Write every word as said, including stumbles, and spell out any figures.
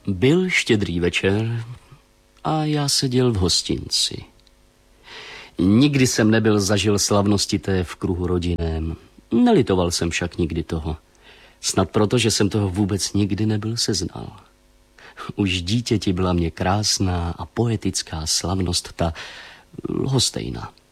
Byl štědrý večer a já seděl v hostinci. Nikdy jsem nebyl zažil slavnosti té v kruhu rodinném. Nelitoval jsem však nikdy toho. Snad proto, že jsem toho vůbec nikdy nebyl seznal. Už dítěti byla mě krásná a poetická slavnost, ta lhostejná.